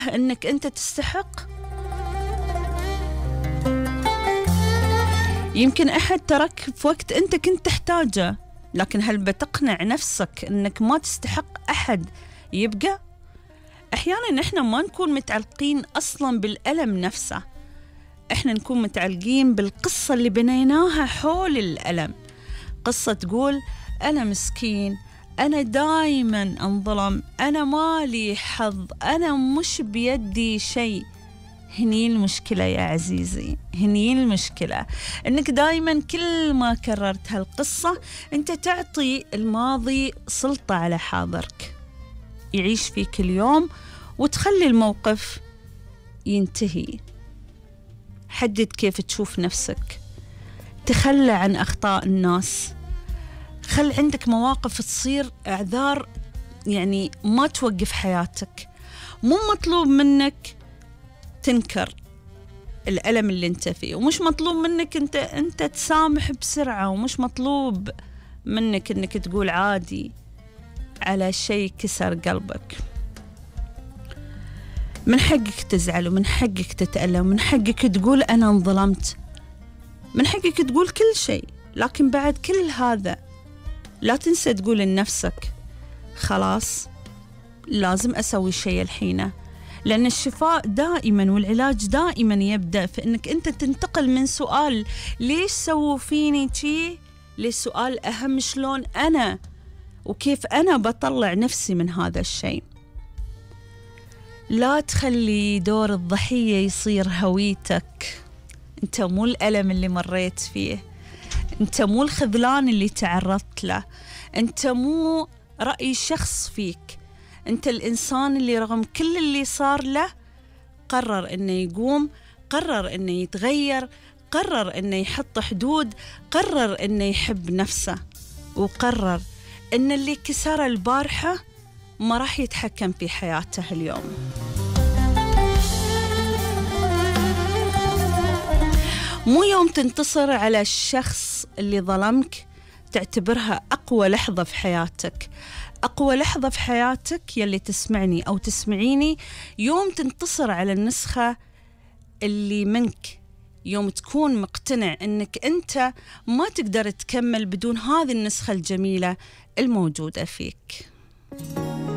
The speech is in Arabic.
أنك أنت تستحق؟ يمكن أحد ترك في وقت أنت كنت تحتاجه، لكن هل بتقنع نفسك أنك ما تستحق أحد يبقى؟ أحيانا إحنا ما نكون متعلقين أصلا بالألم نفسه، إحنا نكون متعلقين بالقصة اللي بنيناها حول الألم. قصة تقول أنا مسكين، أنا دايما انظلم، أنا مالي حظ، أنا مش بيدي شيء. هني المشكلة يا عزيزي، هني المشكلة، إنك دايما كل ما كررت هالقصة أنت تعطي الماضي سلطة على حاضرك، يعيش فيك اليوم وتخلي الموقف ينتهي. حدد كيف تشوف نفسك، تخلى عن أخطاء الناس، خل عندك مواقف تصير أعذار يعني ما توقف حياتك. مو مطلوب منك تنكر الألم اللي انت فيه، ومش مطلوب منك انت تسامح بسرعة، ومش مطلوب منك انك تقول عادي على شيء كسر قلبك. من حقك تزعل، ومن حقك تتألم، ومن حقك تقول أنا انظلمت، من حقك تقول كل شيء. لكن بعد كل هذا لا تنسى تقول لنفسك خلاص لازم أسوي شيء الحين، لأن الشفاء دائما والعلاج دائما يبدأ في أنك أنت تنتقل من سؤال ليش سووا فيني شي لسؤال أهم شلون أنا وكيف أنا بطلع نفسي من هذا الشيء. لا تخلي دور الضحية يصير هويتك. أنت مو الألم اللي مريت فيه، أنت مو الخذلان اللي تعرضت له، أنت مو رأي شخص فيك، أنت الإنسان اللي رغم كل اللي صار له قرر أنه يقوم، قرر أنه يتغير، قرر أنه يحط حدود، قرر أنه يحب نفسه، وقرر أن اللي كسر البارحة ما راح يتحكم في حياته اليوم. مو يوم تنتصر على الشخص اللي ظلمك تعتبرها أقوى لحظة في حياتك. أقوى لحظة في حياتك يلي تسمعني أو تسمعيني يوم تنتصر على النسخة اللي منك، يوم تكون مقتنع أنك أنت ما تقدر تكمل بدون هذه النسخة الجميلة الموجودة فيك.